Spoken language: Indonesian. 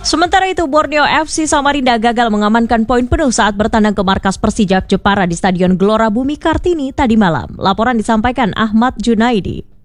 Sementara itu, Borneo FC Samarinda gagal mengamankan poin penuh saat bertandang ke markas Persijap Jepara di Stadion Gelora Bumi Kartini tadi malam. Laporan disampaikan Ahmad Junaidi.